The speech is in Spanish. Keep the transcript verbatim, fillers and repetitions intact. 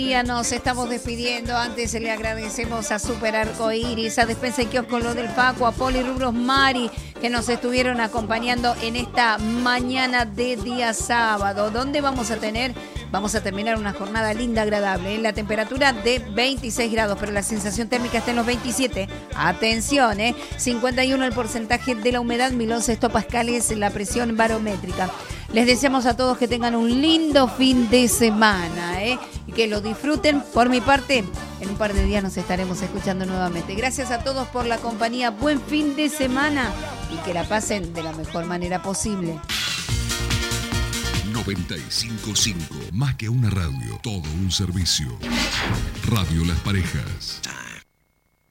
Ya nos estamos despidiendo. Antes le agradecemos a Super Arcoiris, a Despensa y Kiosco Lo del Paco, a Poli Rubros Mari, que nos estuvieron acompañando en esta mañana de día sábado, donde vamos a tener, vamos a terminar una jornada linda, agradable, en la temperatura de veintiséis grados, pero la sensación térmica está en los veintisiete. Atención, ¿eh? cincuenta y uno el porcentaje de la humedad, mil once hectopascales la presión barométrica. Les deseamos a todos que tengan un lindo fin de semana, ¿eh? Y que lo disfruten. Por mi parte, en un par de días nos estaremos escuchando nuevamente. Gracias a todos por la compañía. Buen fin de semana y que la pasen de la mejor manera posible. noventa y cinco punto cinco, más que una radio, todo un servicio. Radio Las Parejas.